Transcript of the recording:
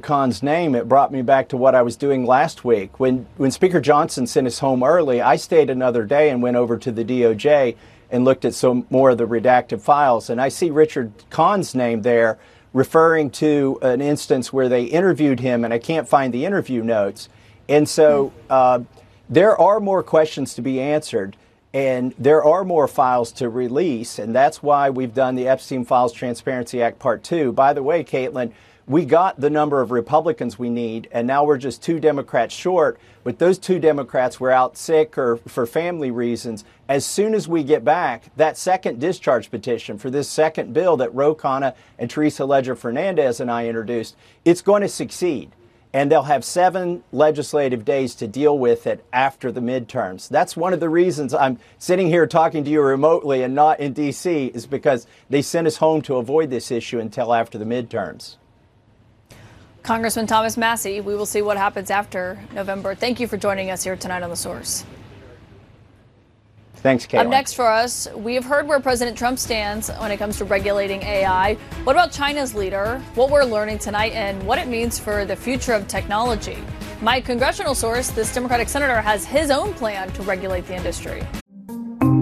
Khan's name, it brought me back to what I was doing last week. When Speaker Johnson sent us home early, I stayed another day and went over to the DOJ and looked at some more of the redacted files. And I see Richard Khan's name there referring to an instance where they interviewed him, and I can't find the interview notes. And so there are more questions to be answered, and there are more files to release, and that's why we've done the Epstein Files Transparency Act Part 2. By the way, Caitlin, we got the number of Republicans we need, and now we're just 2 Democrats short. But those 2 Democrats were out sick or for family reasons. As soon as we get back, that second discharge petition for this second bill that Ro Khanna and Teresa Leger Fernandez and I introduced, it's going to succeed. And they'll have 7 legislative days to deal with it after the midterms. That's one of the reasons I'm sitting here talking to you remotely and not in D.C. is because they sent us home to avoid this issue until after the midterms. Congressman Thomas Massie, we will see what happens after November. Thank you for joining us here tonight on The Source. Thanks, Caitlin. Up next for us, we have heard where President Trump stands when it comes to regulating AI. What about China's leader, what we're learning tonight, and what it means for the future of technology? My congressional source, this Democratic senator, has his own plan to regulate the industry.